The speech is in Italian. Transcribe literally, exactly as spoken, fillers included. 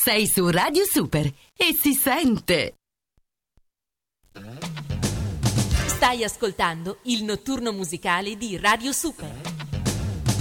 Sei su Radio Super e si sente. Stai ascoltando il notturno musicale di Radio Super.